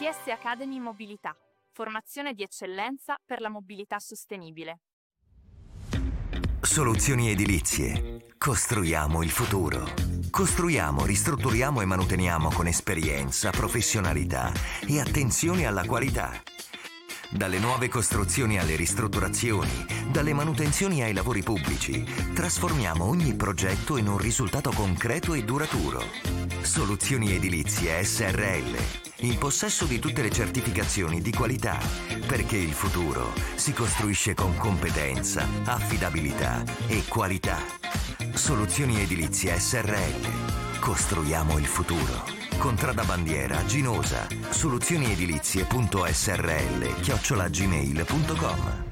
ITS Academy Mobilità, formazione di eccellenza per la mobilità sostenibile. Soluzioni edilizie. Costruiamo il futuro. Costruiamo, ristrutturiamo e manuteniamo con esperienza, professionalità e attenzione alla qualità. Dalle nuove costruzioni alle ristrutturazioni, dalle manutenzioni ai lavori pubblici, trasformiamo ogni progetto in un risultato concreto e duraturo. Soluzioni edilizie SRL, in possesso di tutte le certificazioni di qualità, perché il futuro si costruisce con competenza, affidabilità e qualità. Soluzioni edilizie SRL. Costruiamo il futuro. Contrada Bandiera, Ginosa. soluzioniedilizie.srl@gmail.com.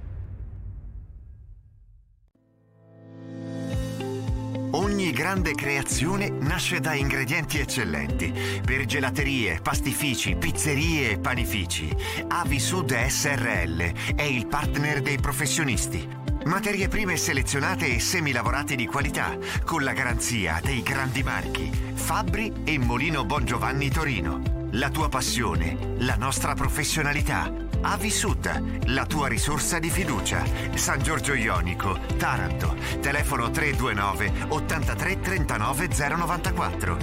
Ogni grande creazione nasce da ingredienti eccellenti. Per gelaterie, pastifici, pizzerie e panifici, Avisud SRL è il partner dei professionisti. Materie prime selezionate e semilavorate di qualità, con la garanzia dei grandi marchi Fabbri e Molino Bongiovanni Torino. La tua passione, la nostra professionalità. Avisud, la tua risorsa di fiducia. San Giorgio Ionico, Taranto. Telefono 329 83 39 094.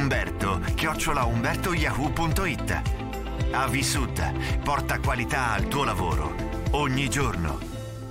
Umberto@umbertoyahoo.it. Avisud porta qualità al tuo lavoro ogni giorno.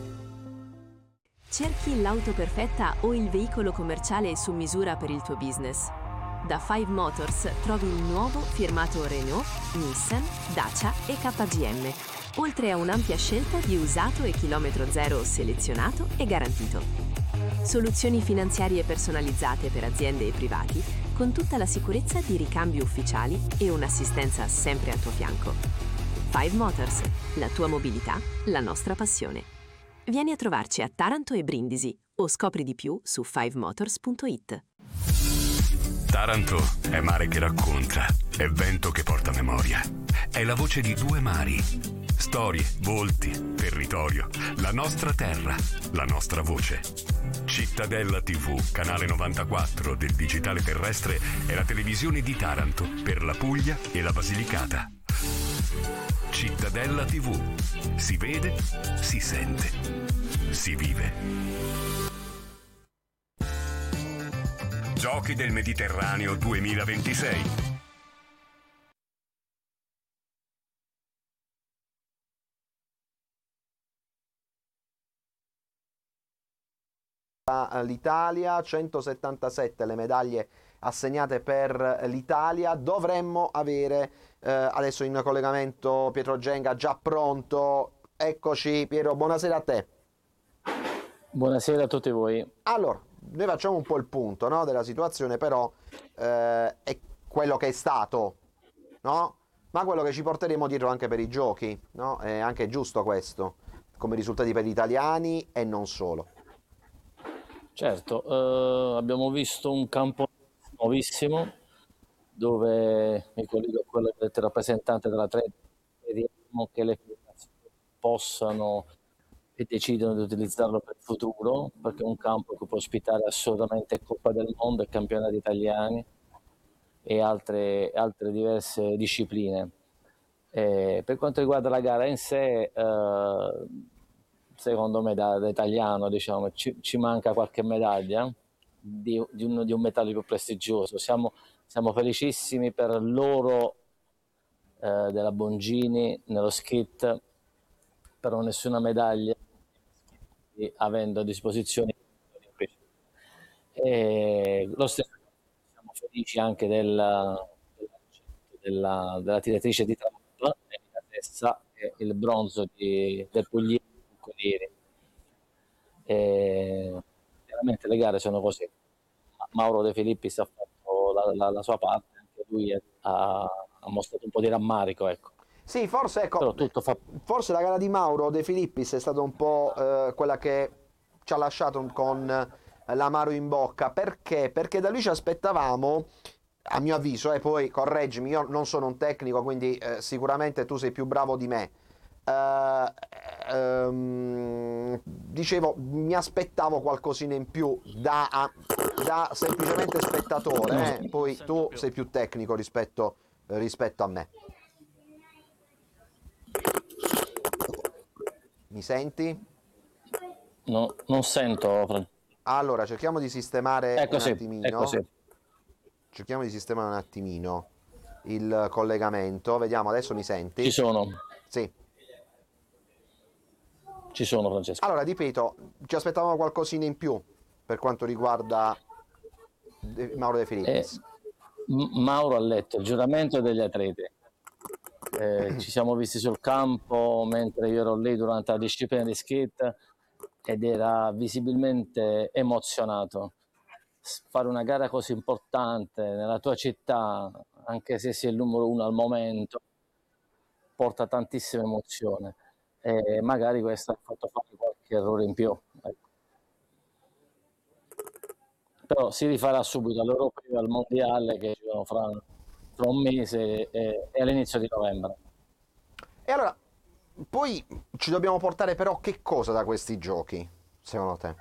Cerchi l'auto perfetta o il veicolo commerciale su misura per il tuo business? Da 5 Motors trovi il nuovo firmato Renault, Nissan, Dacia e KGM, oltre a un'ampia scelta di usato e chilometro zero selezionato e garantito. Soluzioni finanziarie personalizzate per aziende e privati, con tutta la sicurezza di ricambi ufficiali e un'assistenza sempre a tuo fianco. 5 Motors, la tua mobilità, la nostra passione. Vieni a trovarci a Taranto e Brindisi o scopri di più su 5motors.it. Taranto è mare che racconta, è vento che porta memoria, è la voce di due mari. Storie, volti, territorio, la nostra terra, la nostra voce. Cittadella TV, canale 94 del digitale terrestre, è la televisione di Taranto per la Puglia e la Basilicata. Cittadella TV. Si vede, si sente, si vive. Giochi del Mediterraneo 2026. L'Italia, 177 le medaglie assegnate per l'Italia. Dovremmo avere adesso in collegamento Pietro Genga già pronto. Eccoci Piero, buonasera a te. Buonasera a tutti voi. Allora, noi facciamo un po' il punto, no, della situazione, però è quello che è stato, no? Ma quello che ci porteremo dietro anche per i giochi, no? È anche giusto questo, come risultati per gli italiani e non solo. Certo, abbiamo visto un campo nuovissimo dove mi collego a quello che ha detto il rappresentante dell'Atletico, speriamo che le federazioni possano e decidano di utilizzarlo per il futuro, perché è un campo che può ospitare assolutamente Coppa del Mondo e campionati italiani e altre diverse discipline. Per quanto riguarda la gara in sé, secondo me da italiano diciamo, ci manca qualche medaglia di un metallo più prestigioso. Siamo felicissimi per l'oro della Bongini nello skit, però nessuna medaglia avendo a disposizione lo stesso. Siamo felici anche della tiratrice di trappola Tessa, e il bronzo del Pugliese. Veramente le gare sono così. Mauro De Filippis ha fatto la sua parte, anche lui ha mostrato un po' di rammarico, ecco. Sì, forse, ecco, però tutto forse la gara di Mauro De Filippis è stata un po' quella che ci ha lasciato con l'amaro in bocca. Perché da lui ci aspettavamo, a mio avviso, e poi correggimi, io non sono un tecnico, quindi sicuramente tu sei più bravo di me. Dicevo, mi aspettavo qualcosina in più da semplicemente spettatore, poi tu sei più tecnico rispetto a me. Mi senti? No, non sento. Allora, cerchiamo di sistemare Ecco un sì, attimino. ecco sì. Cerchiamo di sistemare un attimino il collegamento. Vediamo, adesso mi senti? Ci sono, Sì. Francesco. Allora, ripeto, ci aspettavamo qualcosina in più per quanto riguarda Mauro De Filippis. Mauro ha letto il giuramento degli atleti. Ci siamo visti sul campo mentre io ero lì durante la disciplina di skate ed era visibilmente emozionato. Fare una gara così importante nella tua città, anche se sei il numero uno al momento, porta tantissima emozione e magari questo ha fatto fare qualche errore in più. Ecco. Però si rifarà subito all'Europeo e al Mondiale che ci sono fra un mese e all'inizio di novembre. E allora, poi ci dobbiamo portare però che cosa da questi giochi, secondo te?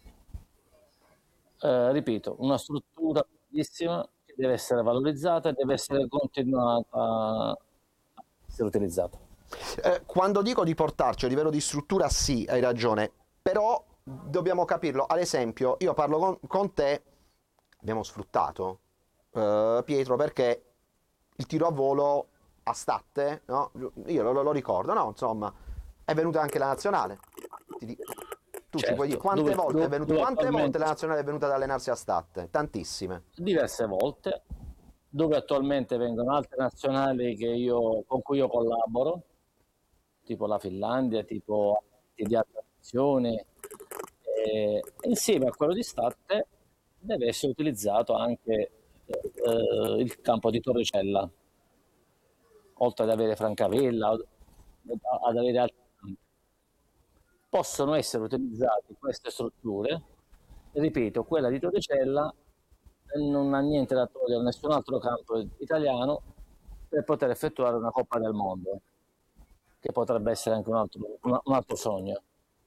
Ripeto, una struttura bellissima che deve essere valorizzata e deve essere continuata a essere utilizzata. Quando dico di portarci a livello di struttura, sì, hai ragione, però dobbiamo capirlo. Ad esempio, io parlo con te, abbiamo sfruttato, Pietro, perché il tiro a volo a Statte, no? Io lo ricordo, no? Insomma, è venuta anche la nazionale. Tu ci puoi dire quante volte è venuto, quante volte la nazionale è venuta ad allenarsi a Statte? Tantissime. Diverse volte, dove attualmente vengono altre nazionali con cui io collaboro, tipo la Finlandia, tipo di altre nazioni. Insieme a quello di Statte deve essere utilizzato anche il campo di Torricella, oltre ad avere Francavilla, ad avere altri campi. Possono essere utilizzate queste strutture, ripeto, quella di Torricella non ha niente da togliere a nessun altro campo italiano per poter effettuare una Coppa del Mondo, che potrebbe essere anche un altro sogno.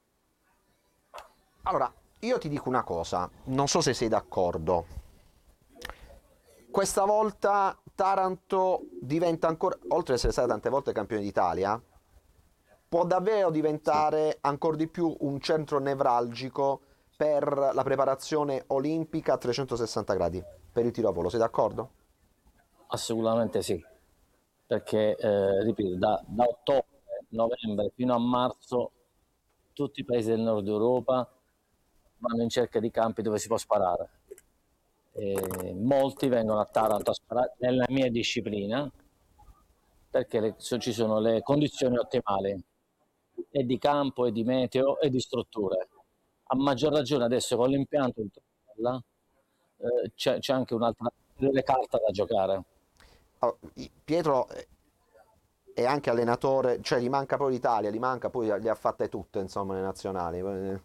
Allora, io ti dico una cosa, non so se sei d'accordo. Questa volta Taranto diventa ancora, oltre ad essere stata tante volte campione d'Italia, può davvero diventare ancora di più un centro nevralgico per la preparazione olimpica a 360 gradi per il tiro a volo, sei d'accordo? Assolutamente sì, perché ripeto, da ottobre, novembre fino a marzo tutti i paesi del nord Europa vanno in cerca di campi dove si può sparare. Molti vengono a Taranto a sparare nella mia disciplina perché ci sono le condizioni ottimali e di campo e di meteo e di strutture. A maggior ragione adesso con l'impianto di Torrella c'è anche un'altra carta da giocare. Pietro è anche allenatore, cioè gli manca poi l'Italia, gli manca, poi le ha fatte tutte, insomma, le nazionali.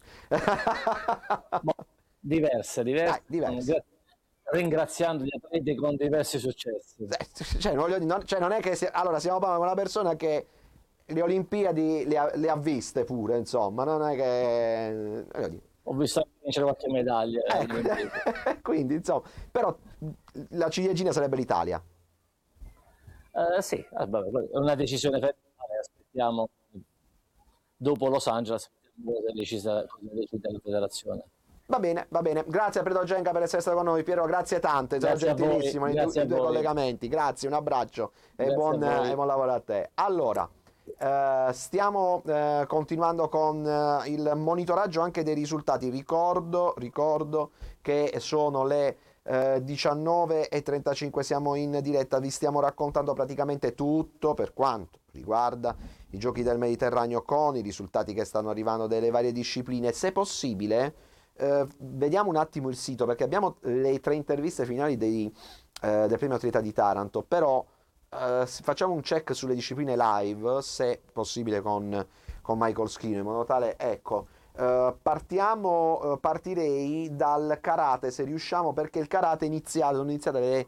Diverse. Dai, diverse. Ringraziando gli atleti con diversi successi. Cioè, non è che allora stiamo parlando con una persona che le Olimpiadi le ha viste pure, insomma, non è che... Ho visto vincere qualche medaglia. Quindi, insomma, però la ciliegina sarebbe l'Italia. Sì, vabbè, è una decisione federale, aspettiamo dopo Los Angeles cosa decide la federazione. Va bene, grazie a Pietro Genca per essere stato con noi. Piero, grazie tante, sei gentilissimo nei due collegamenti, grazie, un abbraccio e buon lavoro a te. Allora, stiamo continuando con il monitoraggio anche dei risultati. Ricordo che sono le 19:35, siamo in diretta, vi stiamo raccontando praticamente tutto per quanto riguarda i giochi del Mediterraneo con i risultati che stanno arrivando delle varie discipline. Se possibile, vediamo un attimo il sito, perché abbiamo le 3 interviste finali del premio atleta di Taranto, però facciamo un check sulle discipline live, se possibile con Michael Schino, in modo tale, ecco, partirei dal karate, se riusciamo, perché il karate sono iniziate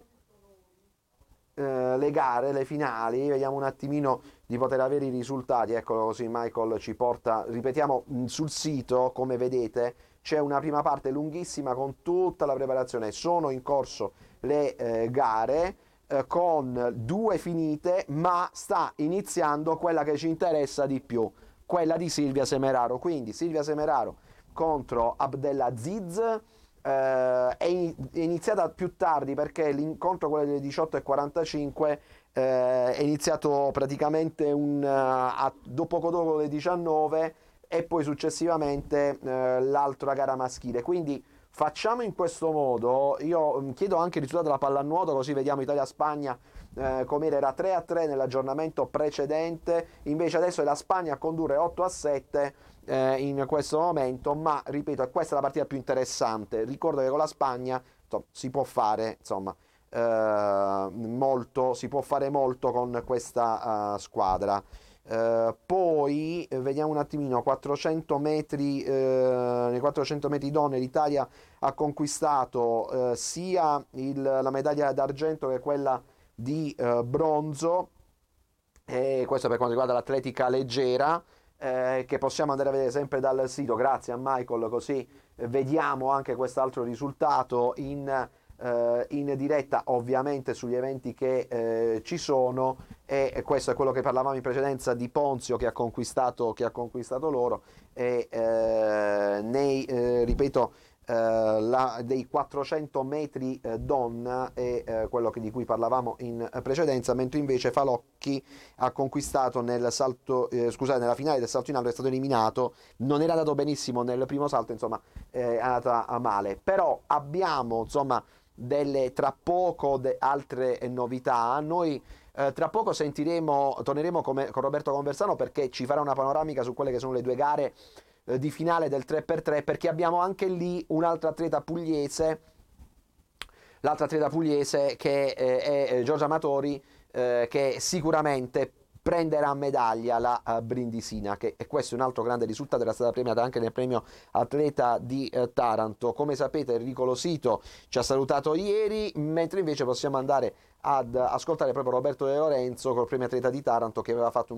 le gare, le finali. Vediamo un attimino di poter avere i risultati. Eccolo, così Michael ci porta, ripetiamo, sul sito, come vedete c'è una prima parte lunghissima con tutta la preparazione, sono in corso le gare con 2 finite, ma sta iniziando quella che ci interessa di più. quella di Silvia Semeraro. Quindi Silvia Semeraro contro Abdelaziz. È iniziata più tardi perché l'incontro, quello delle 18:45, è iniziato praticamente poco dopo le 19 e poi successivamente l'altra gara maschile. Quindi facciamo in questo modo. Io chiedo anche il risultato della pallanuoto, così vediamo Italia-Spagna com'era. Era 3-3 nell'aggiornamento precedente, invece adesso è la Spagna a condurre 8-7 in questo momento, ma ripeto, questa è la partita più interessante. Ricordo che con la Spagna si può fare, insomma, molto, si può fare molto con questa squadra. Poi vediamo un attimino, 400 metri, nei 400 metri donne l'Italia ha conquistato sia la medaglia d'argento che quella di bronzo, e questo per quanto riguarda l'atletica leggera, che possiamo andare a vedere sempre dal sito. Grazie a Michael, così vediamo anche quest'altro risultato in diretta, ovviamente sugli eventi che ci sono, e questo è quello che parlavamo in precedenza di Ponzio che ha conquistato l'oro, e ripeto, dei 400 metri donna è quello di cui parlavamo in precedenza, mentre invece Falocchi ha conquistato nella finale del salto in alto, è stato eliminato, non era andato benissimo nel primo salto, insomma è andata a male. Però abbiamo, insomma, tra poco altre novità. Noi tra poco torneremo con Roberto Conversano, perché ci farà una panoramica su quelle che sono le due gare di finale del 3x3, perché abbiamo anche lì un'altra atleta pugliese, l'altra atleta pugliese che è Giorgia Amatori, che sicuramente prenderà medaglia la Brindisina, e questo è un altro grande risultato. Era stata premiata anche nel premio atleta di Taranto. Come sapete, Enrico Losito ci ha salutato ieri, mentre invece possiamo andare ad ascoltare proprio Roberto De Lorenzo col premio atleta di Taranto, che aveva fatto un